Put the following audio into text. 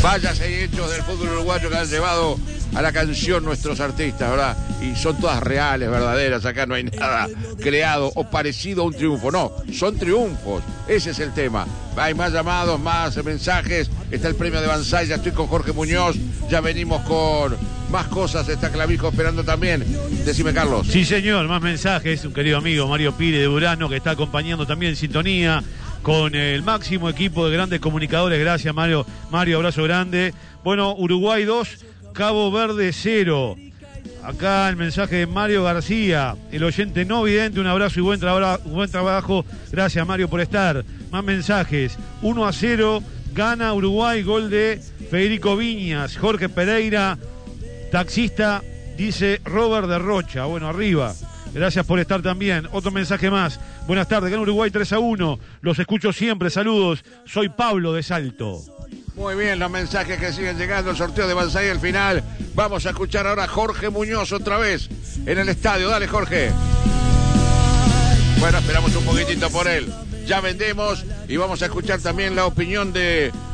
Vallas y hechos del fútbol uruguayo que han llevado a la canción nuestros artistas, ¿verdad? Y son todas reales, verdaderas. Acá no hay nada creado o parecido a un triunfo. No, son triunfos. Ese es el tema. Hay más llamados, más mensajes. Está el premio de Banzai. Ya estoy con Jorge Muñoz. Ya venimos con más cosas. Está Clavijo esperando también. Decime, Carlos. Sí, señor. Más mensajes. Un querido amigo, Mario Pire de Burano, que está acompañando también en sintonía con el máximo equipo de grandes comunicadores. Gracias, Mario. Mario, abrazo grande. Bueno, Uruguay 2, Cabo Verde 0. Acá el mensaje de Mario García, el oyente no vidente. Un abrazo y buen trabajo. Gracias, Mario, por estar. Más mensajes. 1-0, gana Uruguay, gol de Federico Viñas. Jorge Pereira, taxista, dice Robert de Rocha. Bueno, arriba. Gracias por estar también. Otro mensaje más. Buenas tardes, gana Uruguay 3-1. Los escucho siempre, saludos. Soy Pablo de Salto. Muy bien, los mensajes que siguen llegando, el sorteo de Banzai al final. Vamos a escuchar ahora a Jorge Muñoz otra vez en el estadio. Dale, Jorge. Bueno, esperamos un poquitito por él. Ya vendemos y vamos a escuchar también la opinión de